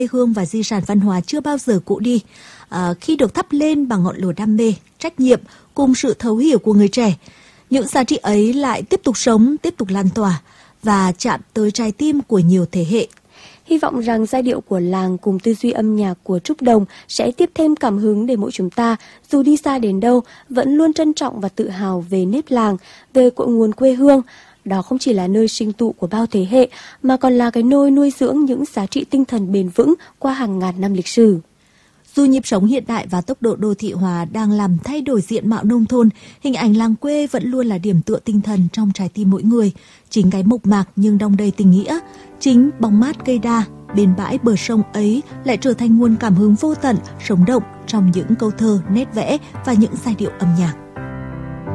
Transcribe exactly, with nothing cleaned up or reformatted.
quê hương và di sản văn hóa chưa bao giờ cũ đi. À, khi được thắp lên bằng ngọn lửa đam mê, trách nhiệm cùng sự thấu hiểu của người trẻ, những giá trị ấy lại tiếp tục sống, tiếp tục lan tỏa và chạm tới trái tim của nhiều thế hệ. Hy vọng rằng giai điệu của làng cùng tư duy âm nhạc của Trúc Đồng sẽ tiếp thêm cảm hứng để mỗi chúng ta, dù đi xa đến đâu, vẫn luôn trân trọng và tự hào về nếp làng, về cội nguồn quê hương. Đó không chỉ là nơi sinh tụ của bao thế hệ, mà còn là cái nôi nuôi dưỡng những giá trị tinh thần bền vững qua hàng ngàn năm lịch sử. Dù nhịp sống hiện đại và tốc độ đô thị hóa đang làm thay đổi diện mạo nông thôn, hình ảnh làng quê vẫn luôn là điểm tựa tinh thần trong trái tim mỗi người. Chính cái mộc mạc nhưng đong đầy tình nghĩa, chính bóng mát cây đa bên bãi bờ sông ấy lại trở thành nguồn cảm hứng vô tận, sống động trong những câu thơ, nét vẽ và những giai điệu âm nhạc.